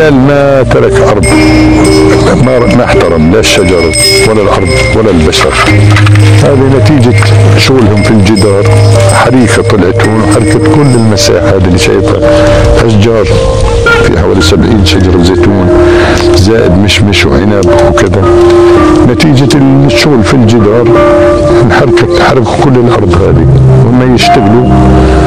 الرجال ما ترك أرض، ما احترم لا الشجر ولا الأرض ولا البشر. هذه نتيجة شغلهم في الجدار. حريقة طلعت هون وحركت كل المساحة هذه اللي شايفها، أشجار في حوالي 70 شجرة زيتون زائد مشمش وعنب وكذا. نتيجة الشغل في الجدار حرقوا كل الأرض هذه، وما يشتغلوا